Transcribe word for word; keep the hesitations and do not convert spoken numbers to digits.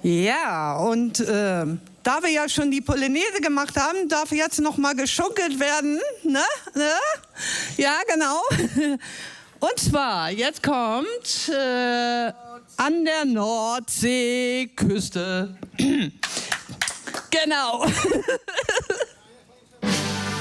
Ja, und äh, da wir ja schon die Polonaise gemacht haben, darf jetzt noch mal geschunkelt werden, ne? ne? Ja, genau. Und zwar, jetzt kommt äh, an der Nordseeküste. Genau.